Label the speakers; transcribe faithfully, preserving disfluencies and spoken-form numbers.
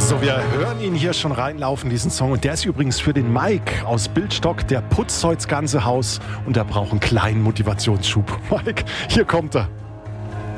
Speaker 1: So, wir hören ihn hier schon reinlaufen, diesen Song. Und der ist übrigens für den Mike aus Bildstock. Der putzt heute das ganze Haus und er braucht einen kleinen Motivationsschub. Mike, hier kommt er.